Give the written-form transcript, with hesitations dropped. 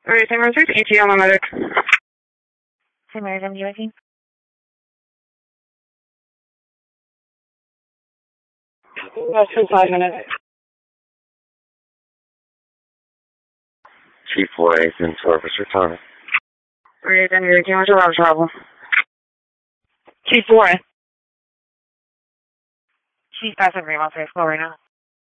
Alright, St. Rose, ATL, my medic. St. Mary's MUIC. Less than 5 minutes. Chief 4A, in service return. Alright, then you're doing a lot of trouble. Chief 4. Chief Passive Green, I'll say slow right now.